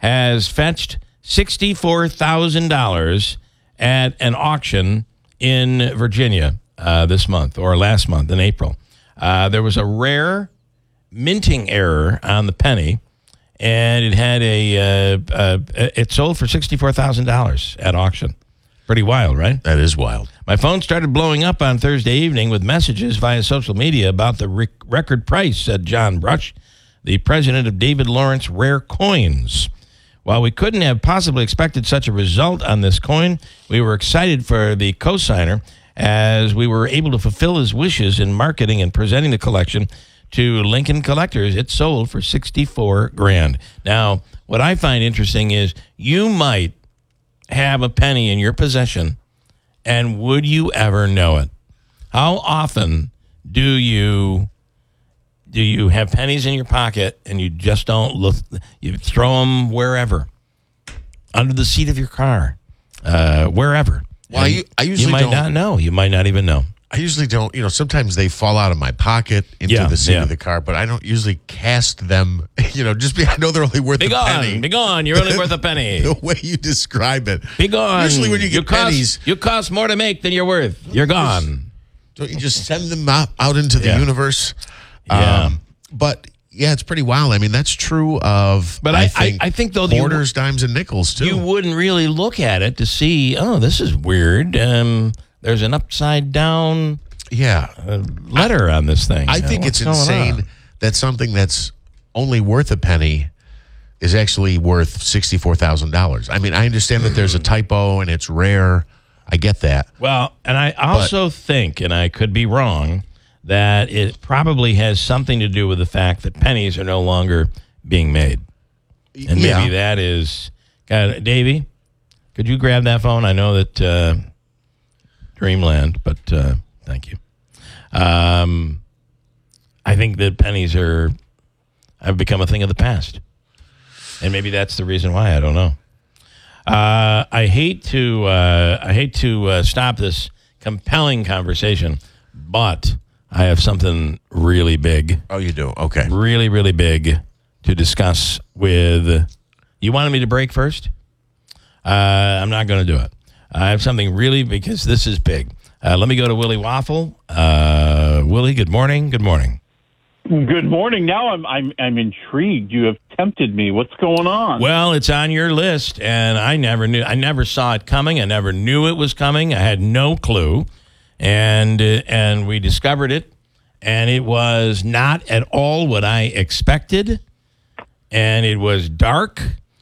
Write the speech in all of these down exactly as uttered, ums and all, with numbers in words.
has fetched sixty-four thousand dollars at an auction in Virginia uh, this month, or last month in April. Uh, there was a rare minting error on the penny, and it had a uh, uh, it sold for sixty-four thousand dollars at auction. Pretty wild, right? That is wild. My phone started blowing up on Thursday evening with messages via social media about the rec- record price, said John Brush, the president of David Lawrence Rare Coins. While we couldn't have possibly expected such a result on this coin, we were excited for the cosigner as we were able to fulfill his wishes in marketing and presenting the collection to Lincoln collectors. It sold for sixty-four grand. Now, what I find interesting is you might have a penny in your possession, and would you ever know it? How often do you do you have pennies in your pocket and you just don't look? You throw them wherever, under the seat of your car, uh, wherever. Well, I, I usually you might don't, not know. You might not even know. I usually don't. You know, sometimes they fall out of my pocket into Yeah, the seat yeah. of the car, but I don't usually cast them. You know, just be I know they're only worth Be a gone, penny. be gone. You're only worth a penny. The way you describe it. Be gone. Usually, when you get cost, pennies, you cost more to make than you're worth. You're gone. don't you just send them out, out into the Yeah. universe? Yeah. Um, but yeah, it's pretty wild. I mean, that's true of. But I, I, think, I think though, you- quarters, dimes, and nickels too. you wouldn't really look at it to see, oh, this is weird. Um, there's an upside down yeah, uh, letter on this thing. I Uh, think what's it's going insane on? that something that's only worth a penny is actually worth sixty-four thousand dollars. I mean, I understand that there's a typo and it's rare. I get that. Well, and I also think, and I could be wrong, that it probably has something to do with the fact that pennies are no longer being made. And maybe yeah. that is, God, Davey, could you grab that phone? I know that uh, Dreamland, but uh, thank you. Um, I think that pennies are have become a thing of the past, and maybe that's the reason why. I don't know. Uh, I hate to uh, I hate to uh, stop this compelling conversation, but I have something really big, Oh, you do? Okay. really, really big to discuss with. You wanted me to break first? Uh, I'm not going to do it. I have something really, because this is big. Uh, let me go to Willie Waffle. Uh, Willie, good morning. Good morning. Good morning. Now I'm I'm I'm intrigued. You have tempted me. What's going on? Well, it's on your list, and I never knew. I never saw it coming. I never knew it was coming. I had no clue, and uh, and we discovered it, and it was not at all what I expected, and it was dark,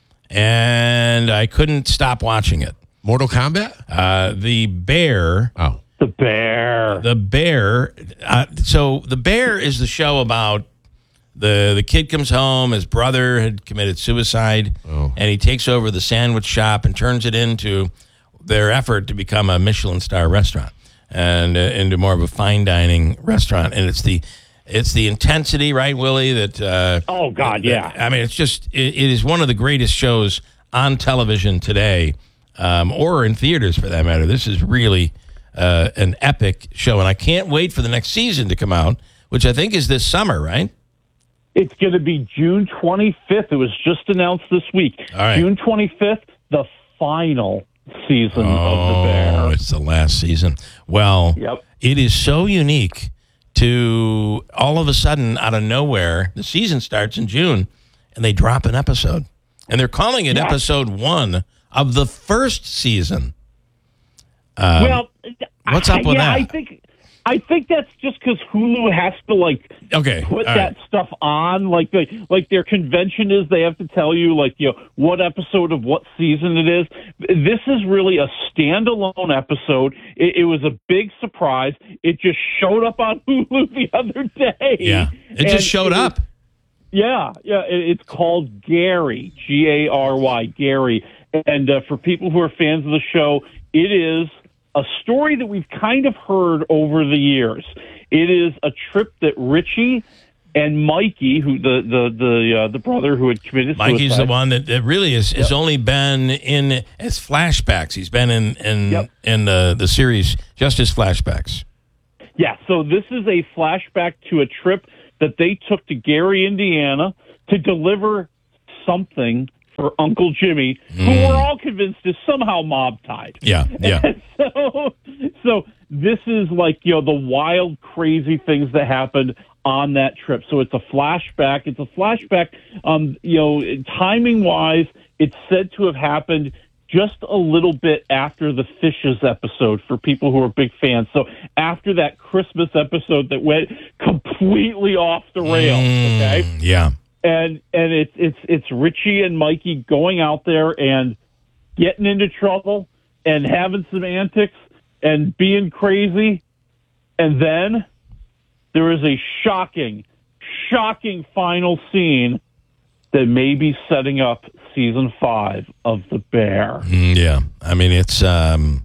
and I couldn't stop watching it. Mortal Kombat? Uh, the Bear. Oh. The Bear. The Bear. Uh, so the Bear is the show about the the kid comes home. His brother had committed suicide, Oh. and he takes over the sandwich shop and turns it into their effort to become a Michelin star restaurant and uh, into more of a fine dining restaurant. And it's the it's the intensity, right, Willie? That uh, Oh, God, that- yeah. I mean, it's just it, it is one of the greatest shows on television today, um, or in theaters for that matter. This is really. Uh, an epic show, and I can't wait for the next season to come out, which I think is this summer, right? It's going to be June twenty-fifth. It was just announced this week. All right. June twenty-fifth, the final season of The Oh, Bear. it's the last season. Well, Yep. it is so unique to all of a sudden, out of nowhere, the season starts in June, and they drop an episode. And they're calling it Yeah. episode one of the first season. Um, well, what's up with yeah, that? I think I think that's just because Hulu has to like Okay, put all that right. stuff on. Like the like their convention is they have to tell you like you know what episode of what season it is. This is really a standalone episode. It, it was a big surprise. It just showed up on Hulu the other day. Yeah, it And just showed it- up. Yeah, yeah. It, it's called Gary, G A R Y, Gary. And uh, for people who are fans of the show, it is a story that we've kind of heard over the years. It is a trip that Richie and Mikey, who the the the uh, the brother who had committed Mikey's suicide, the one that, that really is has only been in as flashbacks. He's been in in Yep. in the the series just as flashbacks. Yeah, so this is a flashback to a trip that they took to Gary, Indiana, to deliver something for Uncle Jimmy, who Mm. we're all convinced is somehow mob tied. Yeah, yeah. And so, so this is like, you know, the wild, crazy things that happened on that trip. So it's a flashback. It's a flashback, um, you know, timing-wise, it's said to have happened just a little bit after the Fishes episode for people who are big fans. So after that Christmas episode that went completely off the rails, Mm, okay? Yeah. And and it's it's it's Richie and Mikey going out there and getting into trouble and having some antics and being crazy. And then there is a shocking, shocking final scene that may be setting up season five of The Bear. Mm, yeah. I mean, it's um,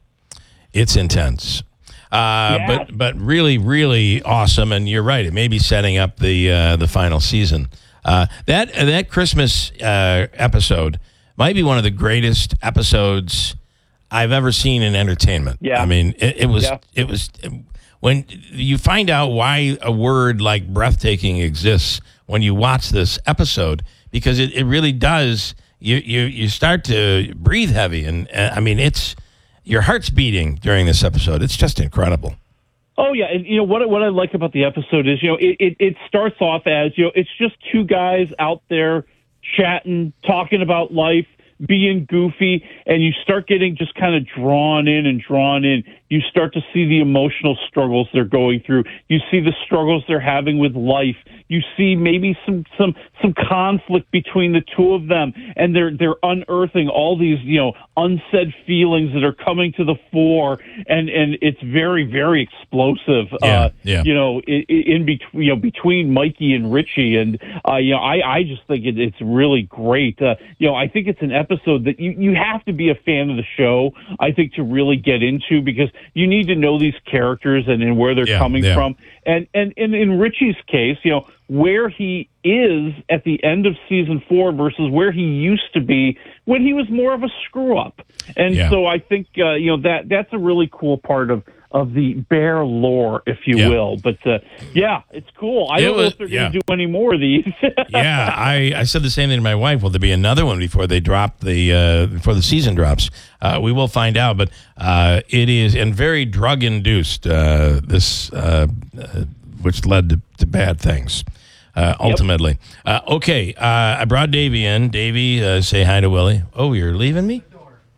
it's intense. Uh, Yeah. but but really, really awesome. And you're right. It may be setting up the uh, the final season. Uh, that that Christmas uh, episode might be one of the greatest episodes I've ever seen in entertainment. Yeah. I mean, it, it was Yeah. it was when you find out why a word like breathtaking exists when you watch this episode, because it, it really does. You, you you start to breathe heavy, and uh, I mean, it's your heart's beating during this episode. It's just incredible. Oh yeah, and you know what? What I like about the episode is, you know, it, it, it starts off as, you know, it's just two guys out there chatting, talking about life, being goofy, and you start getting just kind of drawn in and drawn in. You start to see the emotional struggles they're going through. You see the struggles they're having with life. You see maybe some some some conflict between the two of them, and they're they're unearthing all these, you know, unsaid feelings that are coming to the fore, and and it's very very explosive. Yeah, uh, yeah. You know, in, in between, you know, between Mikey and Richie, and uh, you know, I I just think it, it's really great. Uh, you know, I think it's an episode that you you have to be a fan of the show, I think, to really get into, because you need to know these characters and, and where they're Yeah, coming yeah. from. And, and and in Richie's case, you know, where he is at the end of season four versus where he used to be when he was more of a screw up. And Yeah. so I think uh, you know, that that's a really cool part of of the Bear lore, if you Yeah. will. But uh, yeah, it's cool. I It don't know was- if they're yeah. going to do any more of these. Yeah, I, I said the same thing to my wife. Will there be another one before they drop the uh, before the season drops? Uh, we will find out, but uh, it is and very drug induced. Uh, this uh, uh, which led to, to bad things. Uh, ultimately, uh, okay. Uh, I brought Davey in. Davey, uh, say hi to Willie. Oh, you're leaving me?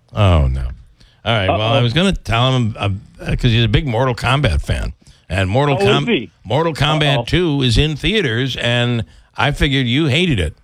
Oh no. All right. Well, I was going to tell him because he's a big Mortal Kombat fan, and Mortal Oh, is Com- he? Mortal Kombat Uh-oh. two is in theaters, and I figured you hated it.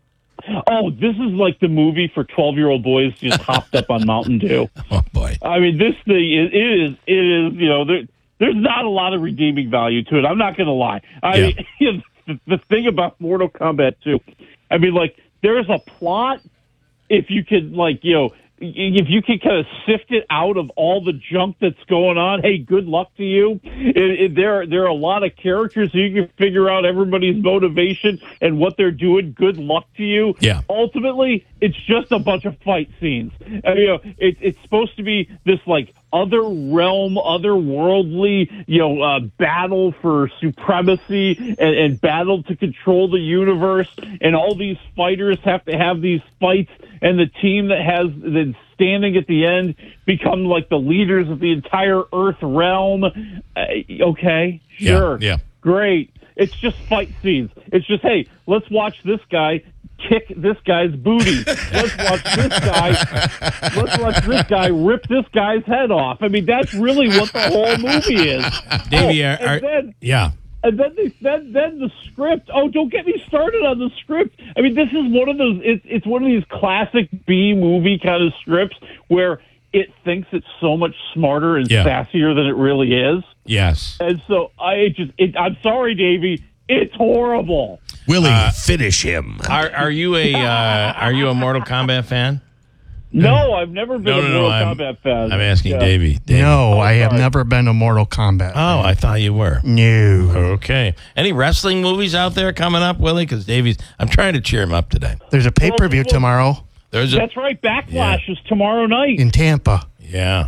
Oh, this is like the movie for twelve-year-old boys just hopped up on Mountain Dew. Oh boy. I mean, this thing is, it is, it is, you know, there, there's not a lot of redeeming value to it. I'm not going to lie. I Yeah. mean, you know, the, the thing about Mortal Kombat two, I mean, like, there's a plot if you could, like, you know, if you can kind of sift it out of all the junk that's going on. Hey, good luck to you. It, it, there, there are a lot of characters, so you can figure out everybody's motivation and what they're doing. Good luck to you. Yeah. Ultimately, it's just a bunch of fight scenes. I mean, you know, it, it's supposed to be this like other realm, otherworldly, you know, uh, battle for supremacy and, and battle to control the universe. And all these fighters have to have these fights, and the team that has that's standing at the end become like the leaders of the entire Earth realm. Uh, okay, Yeah, sure, yeah. great. It's just fight scenes. It's just, hey, let's watch this guy kick this guy's booty. Let's watch this guy. Let's watch this guy rip this guy's head off. I mean, that's really what the whole movie is. Davey, Oh, are, and are- then, yeah. and then they then then the script. Oh, don't get me started on the script. I mean, this is one of those. It's it's one of these classic B movie kind of scripts where it thinks it's so much smarter and Yeah. sassier than it really is. Yes. And so I just, it, I'm sorry, Davey. It's horrible. Willie, finish him. Are are you a uh, are you a Mortal Kombat fan? No, I've never been No, a no, no, Mortal I'm- Kombat fan. I'm asking Yeah. Davey. Davey. No, I have sorry. never been a Mortal Kombat. Oh, I thought you were. No. Okay. Any wrestling movies out there coming up, Willie? Because Davey's, I'm trying to cheer him up today. There's a pay per view Well, tomorrow There's a That's right. Backlash is tomorrow night. in Tampa. yeah.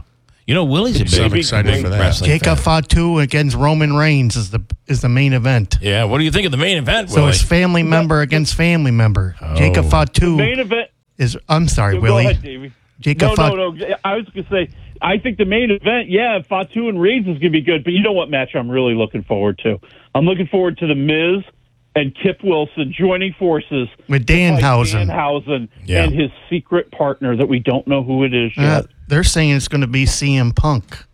You know, Willie's a big, So I'm excited for that. wrestling Jacob fan. Fatu against Roman Reigns is the is the main event. Yeah, what do you think of the main event, So Willie? it's family member against family member. Jacob Fatu Main event. is. I'm sorry, Go Willie. ahead, Davey. Jacob No, Fatu. no, no. I was going to say, I think the main event, yeah, Fatu and Reigns is going to be good. But you know what match I'm really looking forward to? I'm looking forward to The Miz and Kip Wilson joining forces With to fight Danhausen. Danhausen Yeah. and his secret partner that we don't know who it is Uh, yet. they're saying it's going to be C M Punk.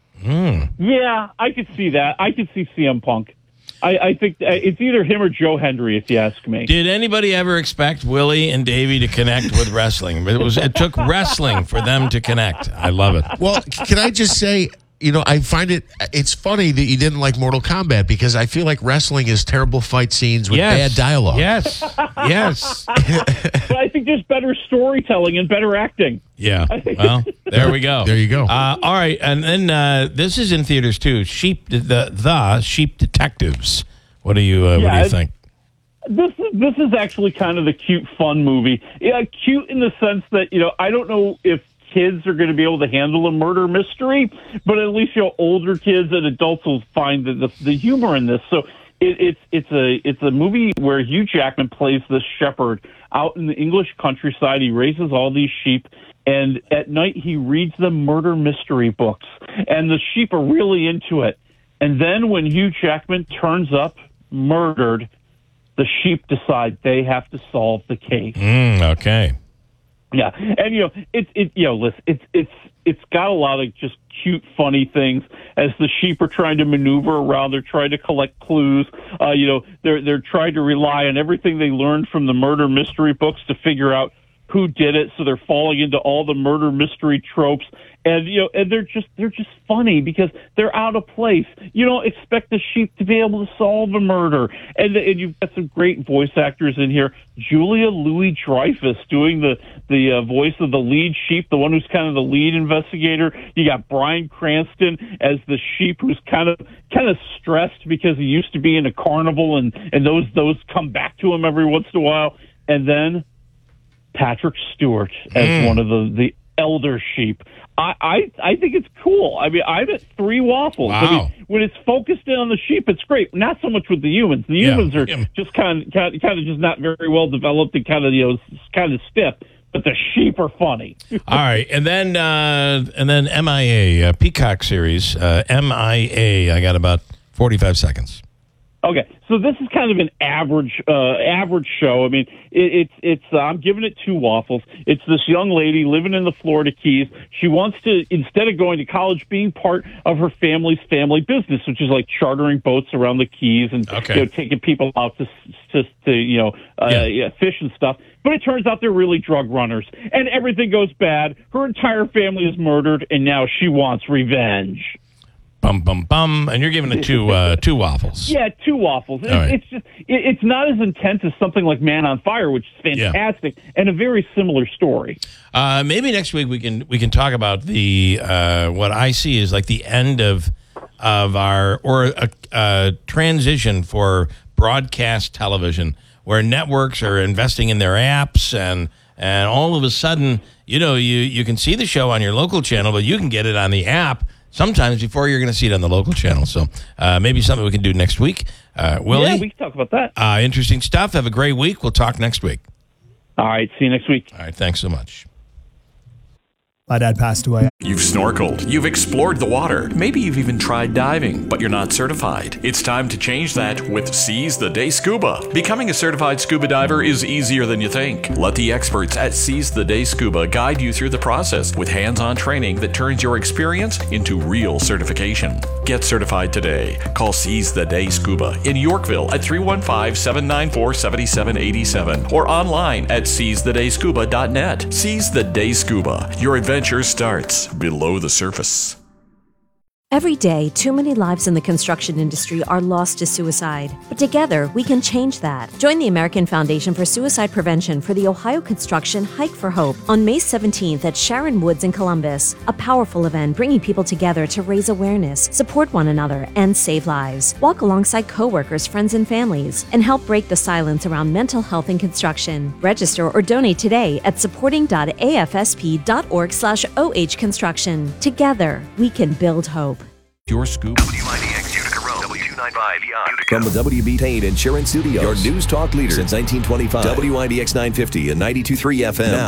Yeah, I could see that. I could see C M Punk. I, I think uh, it's either him or Joe Hendry, if you ask me. Did anybody ever expect Willie and Davey to connect with wrestling? It was it took wrestling for them to connect. I love it. Well, can I just say, you know, I find it, it's funny that you didn't like Mortal Kombat because I feel like wrestling is terrible fight scenes with Yes. bad dialogue. Yes. Yes. But I think there's better storytelling and better acting. Yeah. Well, there we go. There you go. Uh, all right, and then uh, this is in theaters too. Sheep, the the Sheep Detectives. What do you uh, What Yeah, do you it- think? This is this is actually kind of the cute, fun movie. Yeah, cute in the sense that, you know, I don't know if kids are going to be able to handle a murder mystery, but at least, you know, older kids and adults will find the the, the humor in this. So it, it's it's a it's a movie where Hugh Jackman plays this shepherd out in the English countryside. He raises all these sheep, and at night he reads them murder mystery books, and the sheep are really into it. And then when Hugh Jackman turns up murdered, the sheep decide they have to solve the case. Mm, okay. Yeah, and you know, it's it. You know, listen, it's it's it's got a lot of just cute, funny things as the sheep are trying to maneuver around. They're trying to collect clues. Uh, you know, they're they're trying to rely on everything they learned from the murder mystery books to figure out who did it. So they're falling into all the murder mystery tropes. And you know, and they're just they're just funny because they're out of place. You don't expect the sheep to be able to solve a murder, and and you've got some great voice actors in here. Julia Louis-Dreyfus doing the the uh, voice of the lead sheep, the one who's kind of the lead investigator. You got Bryan Cranston as the sheep, who's kind of kind of stressed because he used to be in a carnival, and and those those come back to him every once in a while. And then Patrick Stewart as Mm. one of the the elder sheep. I, I I think it's cool. I mean, I'm at three waffles. I Wow. mean, when it's focused in on the sheep, it's great. Not so much with the humans. The Yeah. humans are Yeah. just kind of, kind of kind of just not very well developed and kind of, you know, kind of stiff. But the sheep are funny. All right, and then uh, and then M I A uh, Peacock series uh, M I A. I got about forty-five seconds. Okay, so this is kind of an average, uh, average show. I mean, it, it's it's. Uh, I'm giving it two waffles. It's this young lady living in the Florida Keys. She wants to, instead of going to college, being part of her family's family business, which is like chartering boats around the Keys and Okay. you know, taking people out to to, to you know uh, Yeah. yeah, fish and stuff. But it turns out they're really drug runners, and everything goes bad. Her entire family is murdered, and now she wants revenge. Bum bum bum, and you're giving it two uh, two waffles. Yeah, two waffles. It's, All right. it's just it, it's not as intense as something like Man on Fire, which is Yeah. fantastic and a very similar story. Uh, maybe next week we can we can talk about the uh, what I see is like the end of of our or a, a transition for broadcast television, where networks are investing in their apps and and all of a sudden, you know, you you can see the show on your local channel, but you can get it on the app sometimes before you're going to see it on the local channel. So uh, maybe something we can do next week. Uh, Willie, Yeah, we can talk about that. uh, interesting stuff. Have a great week. We'll talk next week. All right, see you next week. All right. Thanks so much. My dad passed away. You've snorkeled, you've explored the water, maybe you've even tried diving, but you're not certified. It's time to change that with Seize the Day Scuba. Becoming a certified scuba diver is easier than you think. Let the experts at Seize the Day Scuba guide you through the process with hands-on training that turns your experience into real certification. Get certified today. Call Seize the Day Scuba in Yorkville at three one five, seven nine four, seven seven eight seven or online at seize the day scuba dot net. Seize the Day Scuba. Your adventure starts below the surface. Every day, too many lives in the construction industry are lost to suicide. But together, we can change that. Join the American Foundation for Suicide Prevention for the Ohio Construction Hike for Hope on May seventeenth at Sharon Woods in Columbus. A powerful event bringing people together to raise awareness, support one another, and save lives. Walk alongside coworkers, friends, and families, and help break the silence around mental health in construction. Register or donate today at supporting.afsp.org slash OH construction. Together, we can build hope. Your scoop. W I D X Utica Road, W two ninety-five From the W B Tain Insurance Studios, your news talk leader since nineteen twenty-five. W I D X nine fifty and ninety-two point three F M. Now